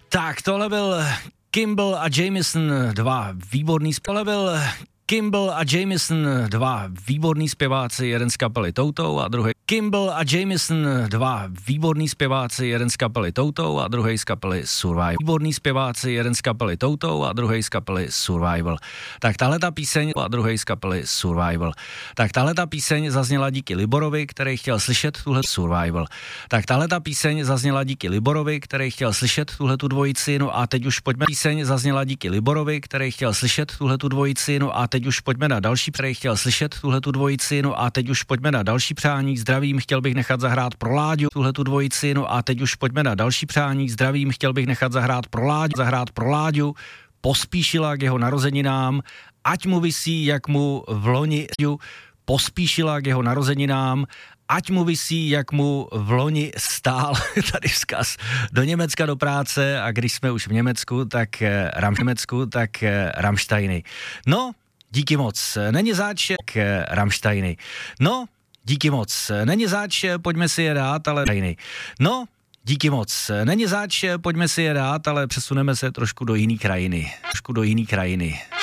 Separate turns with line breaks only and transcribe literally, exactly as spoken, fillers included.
Tak, tohle byl Kimball a Jameson, dva výborný tohle byl Kimball a Jameson, dva výborný zpěváci, jeden z kapely Toutou a druhý Kimball a Jameson, dva výborný zpěváci, jeden z kapely Toutou a druhý z kapely Survival. Výborný zpěváci, jeden z kapely Toutou a druhý z kapely Survival. Tak tahle ta píseň a druhý z kapely Survival. Tak tahle ta píseň zazněla díky Liborovi, který chtěl slyšet tuhle Survival. Tak tahle ta píseň zazněla díky Liborovi, který chtěl slyšet tuhle tu dvojici. No a teď už pojďme. Píseň zazněla díky Liborovi, který chtěl slyšet tuhle tu dvojici. No a teď už pojďme na další, který chtěl slyšet tuhle tu dvojici. No a teď už pojďme na další přání. Zdravím, chtěl bych nechat zahrát pro Láďu tuhle tu dvojici. No a teď už pojďme na další přání. Zdravím, chtěl bych nechat zahrát pro Láďu, zahrát pro Láďu. Pospíšila k jeho narozeninám, ať mu visí, jak mu v loni pospíšila k jeho narozeninám, ať mu visí, jak mu v loni stál, tady vzkaz, do Německa do práce, a když jsme už v Německu, tak eh, Ram, Německu, tak eh, Rammsteiny. No, díky moc. Není záč, eh, Rammsteiny. No, díky moc. Není záč, pojďme si je dát, ale tajny. No, díky moc. Není záč, pojďme si je dát, ale přesuneme se trošku do jiný krajiny. Trošku do jiný krajiny.